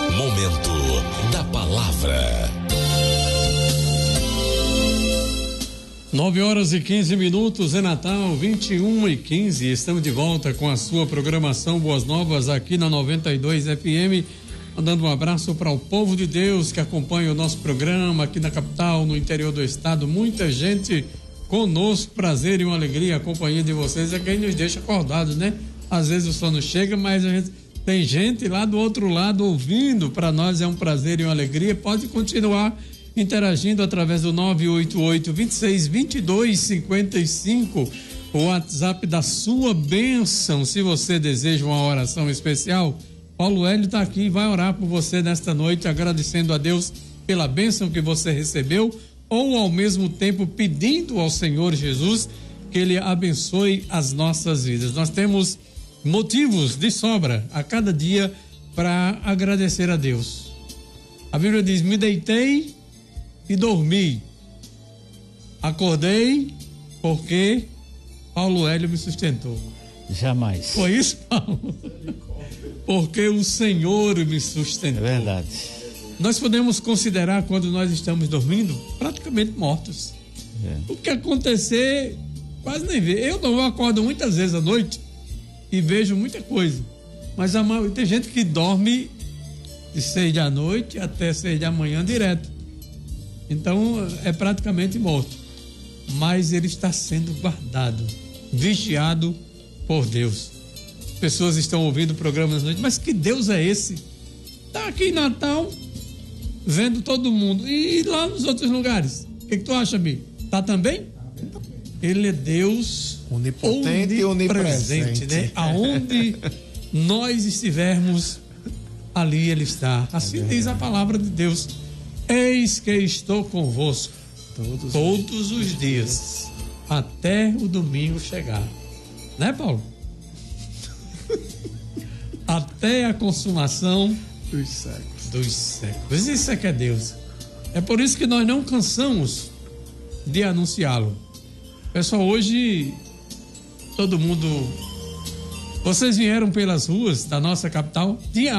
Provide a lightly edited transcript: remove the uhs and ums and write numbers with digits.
Momento da Palavra. 9h15, é Natal, 21h15. Estamos de volta com a sua programação Boas Novas aqui na 92 FM. Mandando um abraço para o povo de Deus que acompanha o nosso programa aqui na capital, no interior do estado. Muita gente conosco, prazer e uma alegria. A companhia de vocês é quem nos deixa acordados, né? Às vezes o sono chega, mas tem gente lá do outro lado ouvindo. Para nós é um prazer e uma alegria. Pode continuar interagindo através do 988-26-22-55, o WhatsApp da sua bênção. Se você deseja uma oração especial, Paulo Hélio está aqui e vai orar por você nesta noite, agradecendo a Deus pela bênção que você recebeu, ou ao mesmo tempo pedindo ao Senhor Jesus que Ele abençoe as nossas vidas. Nós temos motivos de sobra a cada dia para agradecer a Deus. A Bíblia diz: me deitei e dormi, acordei porque Paulo Hélio me sustentou. Jamais. Foi isso, Paulo? Porque o Senhor me sustentou. É verdade. Nós podemos considerar, quando nós estamos dormindo, praticamente mortos. O que acontecer, quase nem vê. Eu acordo muitas vezes à noite e vejo muita coisa, mas tem gente que dorme de 6 da noite até 6 da manhã direto. Então é praticamente morto, mas ele está sendo guardado, vigiado por Deus. Pessoas estão ouvindo o programa na noite, mas que Deus é esse? Está aqui em Natal, vendo todo mundo, e lá nos outros lugares. O que tu acha, Bi? Tá também? Ele é Deus onipotente e onipresente, né? Aonde nós estivermos, ali Ele está. Assim diz a palavra de Deus: eis que estou convosco todos os dias, até o domingo chegar. Né, Paulo? Até a consumação dos séculos. Isso é que é Deus. É por isso que nós não cansamos de anunciá-lo. Pessoal, hoje todo mundo... Vocês vieram pelas ruas da nossa capital